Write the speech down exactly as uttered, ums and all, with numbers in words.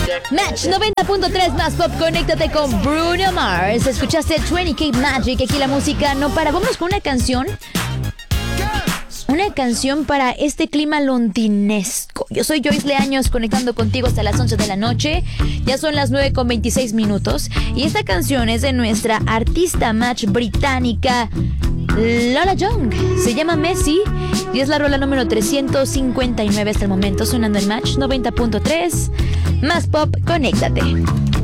Match noventa punto tres más pop, conéctate con Bruno Mars. Escuchaste veinte K Magic, aquí la música no para. Vamos con una canción. Una canción para este clima londinesco. Yo soy Joyce Leaños, conectando contigo hasta las once de la noche. Ya son las nueve con veintiséis minutos. Y esta canción es de nuestra artista match británica Lola Young. Se llama Messi y es la rola número trescientos cincuenta y nueve hasta el momento, sonando en Match noventa punto tres. Más pop, conéctate.